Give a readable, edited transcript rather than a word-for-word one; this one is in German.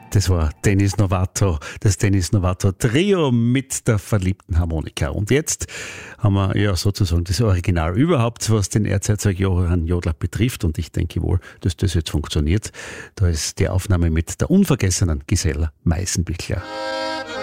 Das war Dennis Novato, das Dennis Novato Trio mit der verliebten Harmonika. Und jetzt haben wir ja sozusagen das Original überhaupt, was den Erzherzog Johann Jodler betrifft. Und ich denke wohl, dass das jetzt funktioniert. Da ist die Aufnahme mit der unvergessenen Gisela Meißenbichler.